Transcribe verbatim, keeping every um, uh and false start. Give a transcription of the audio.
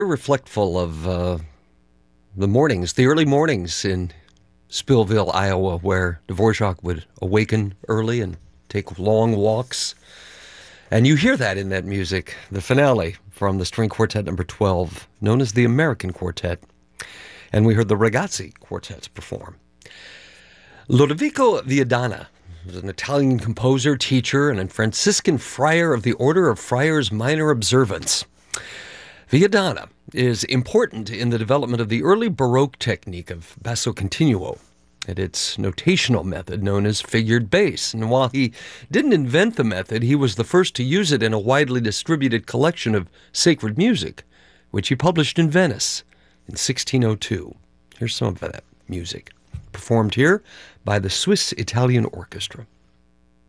reflectful of uh, the mornings, the early mornings in Spillville, Iowa, where Dvorak would awaken early and take long walks. And you hear that in that music, the finale from the string quartet number twelve, known as the American Quartet. And we heard the Ragazzi quartets perform. Lodovico Viadana was an Italian composer, teacher, and a Franciscan friar of the Order of Friars Minor Observants. Viadana is important in the development of the early Baroque technique of basso continuo and its notational method known as figured bass. And while he didn't invent the method, he was the first to use it in a widely distributed collection of sacred music, which he published in Venice in sixteen oh two. Here's some of that music, performed here by the Swiss Italian Orchestra.